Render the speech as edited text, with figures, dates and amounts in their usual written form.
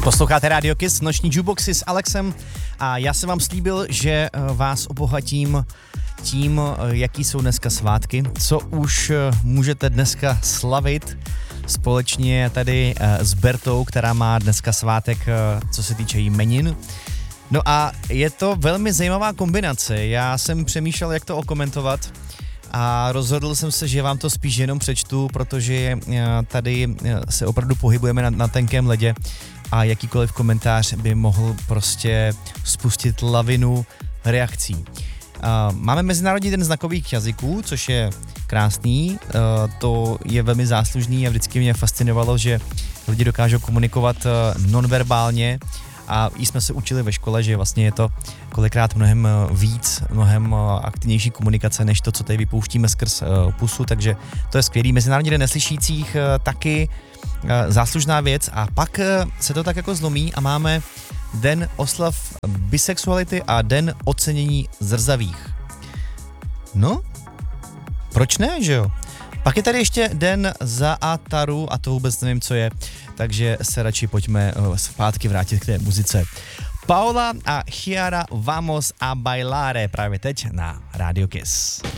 Posloucháte Radio Kiss, noční jukeboxy s Alexem a já jsem vám slíbil, že vás obohatím tím, jaký jsou dneska svátky, co už můžete dneska slavit společně tady s Bertou, která má dneska svátek, co se týče jmenin. No a je to velmi zajímavá kombinace, já jsem přemýšlel, jak to okomentovat a rozhodl jsem se, že vám to spíš jenom přečtu, protože tady se opravdu pohybujeme na tenkém ledě a jakýkoliv komentář by mohl prostě spustit lavinu reakcí. Máme Mezinárodní den znakových jazyků, což je krásný, to je velmi záslužný a vždycky mě fascinovalo, že lidi dokážou komunikovat nonverbálně a i jsme se učili ve škole, že vlastně je to kolikrát mnohem víc, mnohem aktivnější komunikace, než to, co tady vypouštíme skrz pusu, takže to je skvělý. Mezinárodní den neslyšících taky záslužná věc a pak se to tak jako zlomí a máme den oslav bisexuality a den ocenění zrzavých. No, proč ne, že jo? Pak je tady ještě den Zaataru a to vůbec nevím, co je, takže se radši pojďme zpátky vrátit k té muzice. Paola a Chiara Vamos a Bailare právě teď na Radio Kiss.